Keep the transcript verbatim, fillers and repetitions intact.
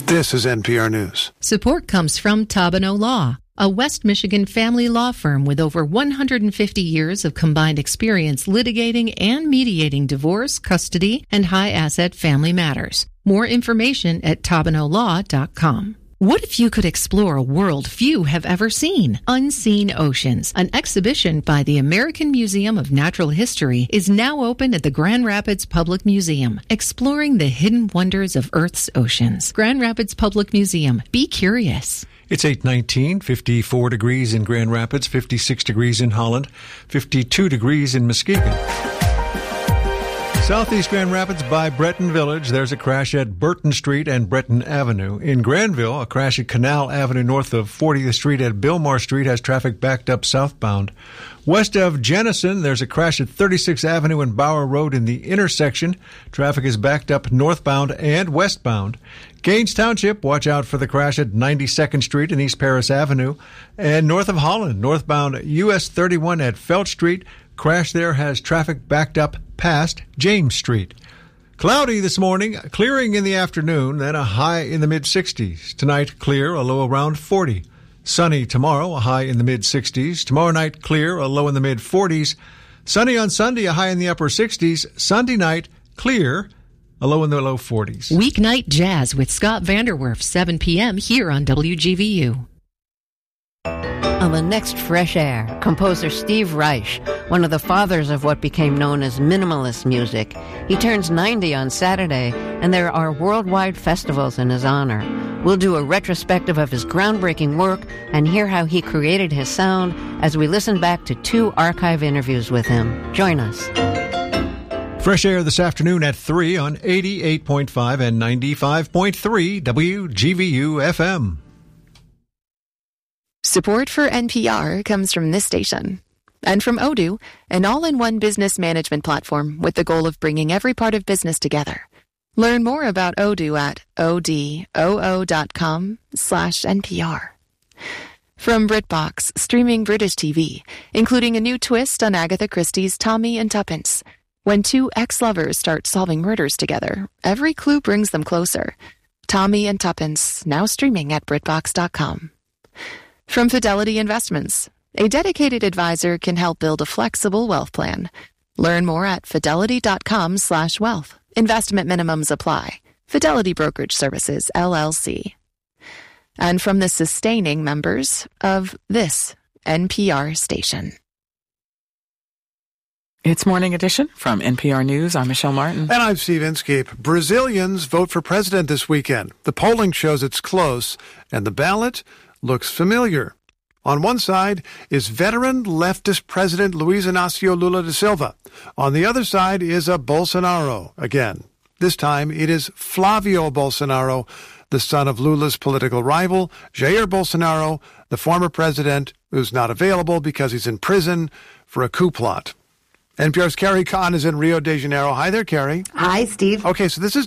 This is N P R News. Support comes from Tabano Law, a West Michigan family law firm with over one hundred fifty years of combined experience litigating and mediating divorce, custody, and high-asset family matters. More information at tabano law dot com. What if you could explore a world few have ever seen? Unseen Oceans, an exhibition by the American Museum of Natural History, is now open at the Grand Rapids Public Museum, exploring the hidden wonders of Earth's oceans. Grand Rapids Public Museum. Be curious. It's eight nineteen, fifty-four degrees in Grand Rapids, fifty-six degrees in Holland, fifty-two degrees in Muskegon. Southeast Grand Rapids by Breton Village, there's a crash at Burton Street and Breton Avenue. In Granville, a crash at Canal Avenue north of fortieth Street at Billmore Street has traffic backed up southbound. West of Jenison, there's a crash at thirty-sixth Avenue and Bower Road in the intersection. Traffic is backed up northbound and westbound. Gaines Township, watch out for the crash at ninety-second Street and East Paris Avenue. And north of Holland, northbound U S thirty-one at Felt Street. Crash there has traffic backed up past James Street. Cloudy this morning, clearing in the afternoon, then a high in the mid-sixties. Tonight, clear, a low around forty. Sunny tomorrow, a high in the mid-sixties. Tomorrow night, clear, a low in the mid-forties. Sunny on Sunday, a high in the upper sixties. Sunday night, clear, a low in the low forties. Weeknight Jazz with Scott Vanderwerf, seven p.m. here on W G V U. On the next Fresh Air, composer Steve Reich, one of the fathers of what became known as minimalist music. He turns ninety on Saturday, and there are worldwide festivals in his honor. We'll do a retrospective of his groundbreaking work and hear how he created his sound as we listen back to two archive interviews with him. Join us. Fresh Air this afternoon at three on eighty-eight point five and ninety-five point three W G V U F M. Support for N P R comes from this station and from Odoo, an all-in-one business management platform with the goal of bringing every part of business together. Learn more about Odoo at odoo.com slash NPR. From BritBox, streaming British T V, including a new twist on Agatha Christie's Tommy and Tuppence. When two ex-lovers start solving murders together, every clue brings them closer. Tommy and Tuppence, now streaming at BritBox dot com. From Fidelity Investments, a dedicated advisor can help build a flexible wealth plan. Learn more at fidelity.com slash wealth. Investment minimums apply. Fidelity Brokerage Services, L L C. And from the sustaining members of this N P R station. It's Morning Edition from N P R News. I'm Michelle Martin. And I'm Steve Inskeep. Brazilians vote for president this weekend. The polling shows it's close, and the ballot looks familiar. On one side is veteran leftist President Luiz Inácio Lula da Silva. On the other side is a Bolsonaro again. This time it is Flavio Bolsonaro, the son of Lula's political rival, Jair Bolsonaro, the former president who's not available because he's in prison for a coup plot. N P R's Carrie Kahn is in Rio de Janeiro. Hi there, Carrie. Hi, Steve. Okay, so this is